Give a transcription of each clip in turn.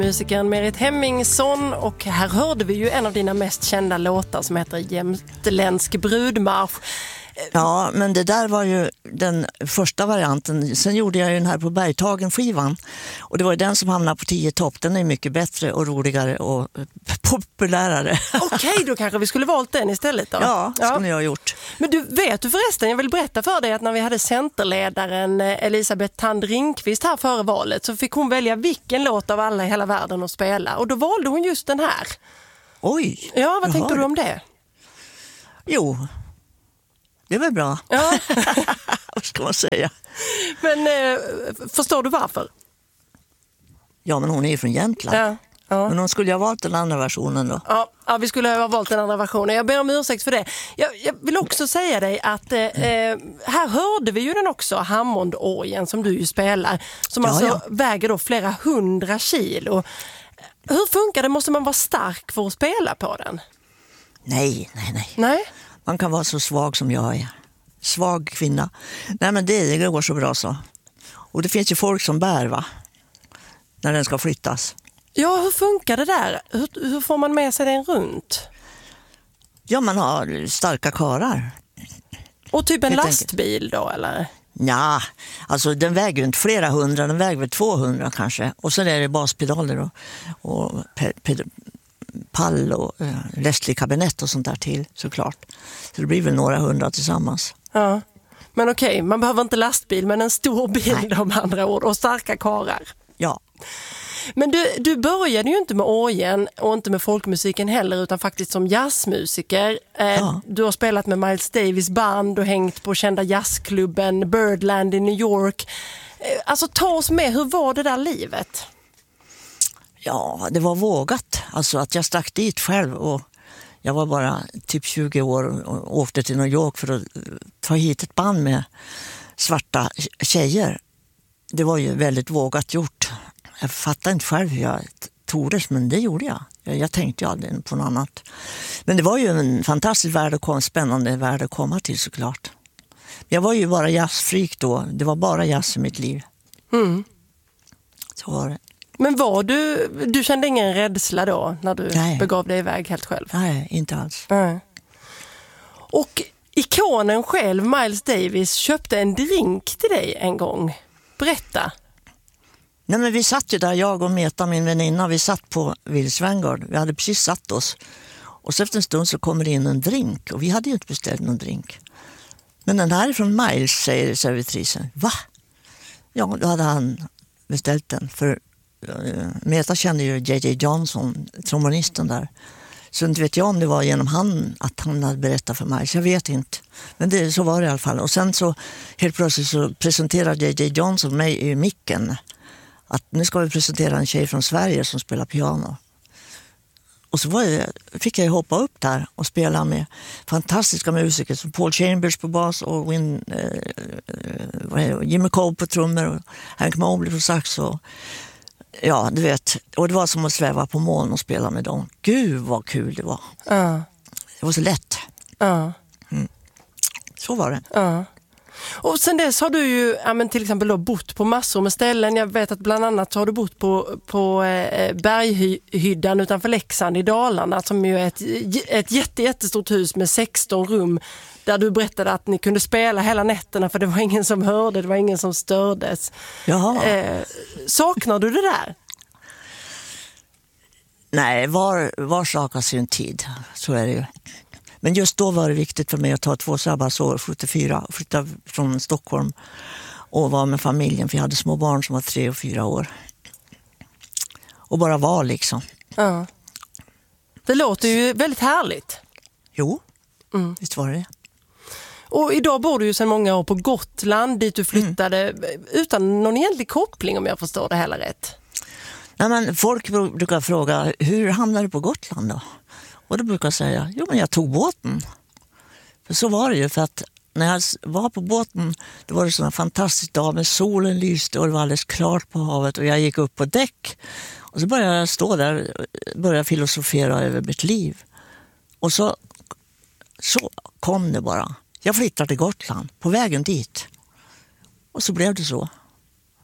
Musikern Merit Hemmingsson, och här hörde vi ju en av dina mest kända låtar som heter Jämtländsk brudmarsch. Ja, men det där var ju den första varianten. Sen gjorde jag ju den här på Bergtagen-skivan. Och det var ju den som hamnade på 10 topp. Den är mycket bättre och roligare och populärare. Okej, då kanske vi skulle valt den istället då. Ja, skulle jag ha gjort. Men du förresten, jag vill berätta för dig att när vi hade centerledaren Elisabeth Thand Ringqvist här före valet så fick hon välja vilken låt av alla i hela världen att spela. Och då valde hon just den här. Oj! Ja, vad tänkte du om det? Jo, det är väl bra. Ja. Vad ska man säga? Men förstår du varför? Ja, men hon är ju från Jämtland. Ja. Ja. Men hon skulle ha valt den andra versionen då. Ja, vi skulle ha valt den andra versionen. Jag ber om ursäkt för det. Jag vill också säga dig att här hörde vi ju den också, Hammondorgeln som du ju spelar. Som väger då flera 100 kilo. Hur funkar det? Måste man vara stark för att spela på den? Nej. Nej? Man kan vara så svag som jag är. Svag kvinna. Nej, men det går så bra så. Och det finns ju folk som bär, va? När den ska flyttas. Ja, hur funkar det där? Hur får man med sig den runt? Ja, man har starka karar. Och typ en lastbil då, eller? Ja, alltså den väger inte flera hundra, den väger väl 200 kanske. Och sen är det baspedaler och pall och lästlig kabinett och sånt där till, såklart. Så det blir väl några hundra tillsammans. Ja, men okej, man behöver inte lastbil, men en stor bil om andra ord, och starka karar. Ja. Men du började ju inte med orgeln och inte med folkmusiken heller, utan faktiskt som jazzmusiker. Du har spelat med Miles Davis band och hängt på kända jazzklubben Birdland i New York. Alltså ta oss med, hur var det där livet? Ja, det var vågat. Alltså att jag stack dit själv, och jag var bara typ 20 år och åkte till New York för att ta hit ett band med svarta tjejer. Det var ju väldigt vågat gjort. Jag fattade inte själv hur jag tordes, men det gjorde jag. Jag tänkte ju aldrig på något annat. Men det var ju en fantastisk spännande värld att komma till, såklart. Jag var ju bara jazzfreak då. Det var bara jazz i mitt liv. Mm. Så var det. Men du kände ingen rädsla då när du begav dig iväg helt själv? Nej, inte alls. Nej. Och ikonen själv, Miles Davis, köpte en drink till dig en gång. Berätta. Nej, men vi satt ju där, jag och Meta, min väninna, vi satt på Willys Vanguard. Vi hade precis satt oss. Och så efter en stund så kommer det in en drink. Och vi hade ju inte beställt någon drink. Men den här är från Miles, säger servitrisen. Va? Ja, då hade han beställt den. För Meta kände ju J.J. Johnson, trombonisten där. Så inte vet jag om det var genom att han hade berättat för Miles. Jag vet inte. Men så var det i alla fall. Och sen så helt plötsligt så presenterade J.J. Johnson mig i micken. Att nu ska vi presentera en tjej från Sverige som spelar piano. Och så fick jag hoppa upp där och spela med fantastiska musiker som Paul Chambers på bas och Jimmy Cobb på trummor och Hank Mobley på sax. Och, ja, du vet. Och det var som att sväva på moln och spela med dem. Gud vad kul det var. Det var så lätt. Så var det. Och sen dess har du ju till exempel då bott på massor med ställen. Jag vet att bland annat så har du bott på Berghyddan utanför Leksand i Dalarna, som ju är ett jättestort hus med 16 rum, där du berättade att ni kunde spela hela nätterna för det var ingen som hörde, det var ingen som stördes. Saknar du det där? Nej, var sak har sin tid, så är det ju. Men just då var det viktigt för mig att ta 2 sabbatsår, 74, och flytta från Stockholm och vara med familjen, för jag hade små barn som var 3 och 4 år. Och bara vara liksom. Ja. Det låter ju väldigt härligt. Jo, visst var det. Och idag bor du ju sedan många år på Gotland, dit du flyttade utan någon egentlig koppling, om jag förstår det hela rätt. Nej, men folk brukar fråga, hur hamnade du på Gotland då? Och då brukar jag säga, men jag tog båten. För så var det ju, för att när jag var på båten, då var det sådana fantastisk dag med solen lyste och det var alldeles klart på havet, och jag gick upp på däck. Och så började jag stå där och började filosofera över mitt liv. Och så kom det bara. Jag flyttade till Gotland på vägen dit. Och så blev det så.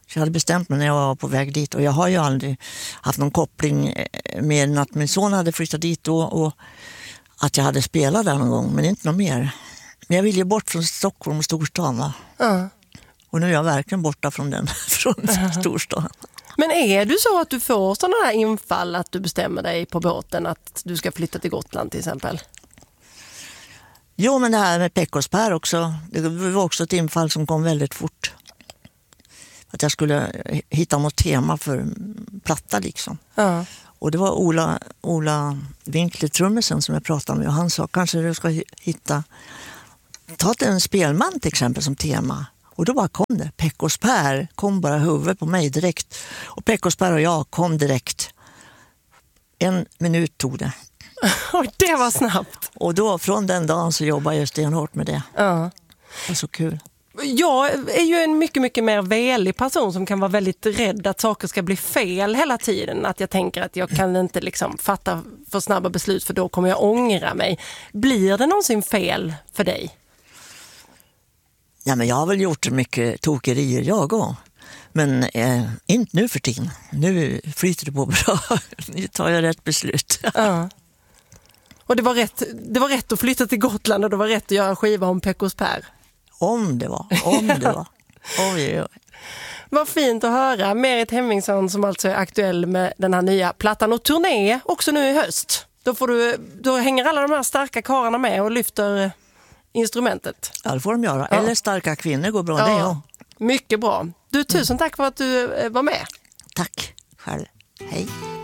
Så jag hade bestämt mig när jag var på väg dit. Och jag har ju aldrig haft någon koppling mer än att min son hade flyttat dit då. Och att jag hade spelat där någon gång, men inte något mer. Men jag ville ju bort från Stockholm och storstan, va? Och nu är jag verkligen borta från den, från storstan. Men är du så att du får sådana här infall att du bestämmer dig på båten att du ska flytta till Gotland till exempel? Jo, men det här med Pekosper också. Det var också ett infall som kom väldigt fort. Att jag skulle hitta något tema för platta liksom. Ja. Och det var Ola Winkler, trummisen, som jag pratade med. Och han sa, kanske du ska ta en spelman till exempel som tema. Och då bara kom det. Pekosper kom bara huvudet på mig direkt. Och Pekosper och jag kom direkt. 1 minut tog det. Och det var snabbt. Och då, från den dagen så jobbar jag stenhårt med det. Ja. Det är så kul. Jag är ju en mycket, mycket mer velig person som kan vara väldigt rädd att saker ska bli fel hela tiden. Att jag tänker att jag kan inte liksom fatta för snabba beslut för då kommer jag ångra mig. Blir det någonsin fel för dig? Ja, men jag har väl gjort mycket tokerier jag också. Men inte nu för tiden. Nu flyter det på bra. Nu tar jag rätt beslut. Ja. Och det var rätt att flytta till Gotland och det var rätt att göra skiva om Pekosper. Om det var. Oj. Vad fint att höra. Merit Hemmingsson som alltså är aktuell med den här nya plattan och turné också nu i höst. Då hänger alla de här starka karlarna med och lyfter instrumentet. Ja, det får de göra. Ja. Eller starka kvinnor går bra det. Ja. Mycket bra. Du, tusen tack för att du var med. Tack själv. Hej.